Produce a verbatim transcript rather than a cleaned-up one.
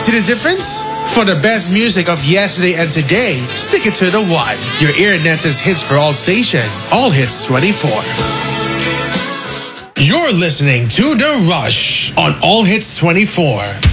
See the difference? For the best music of yesterday and today, stick it to the one. Your Earnet's hits for all station. All Hits twenty-four. You're listening to The Rush on All Hits twenty-four.